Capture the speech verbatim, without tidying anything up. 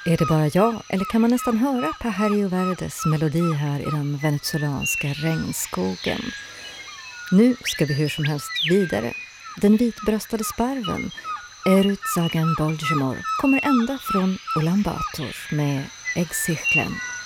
Är det bara jag, eller kan man nästan höra Pajarillo Verdes melodi här i den venezuelanska regnskogen? Nu ska vi hur som helst vidare. Den vitbröstade sparven, Erut Zagan Boljemor, kommer ända från Ulaanbaatar med Äggcirkeln.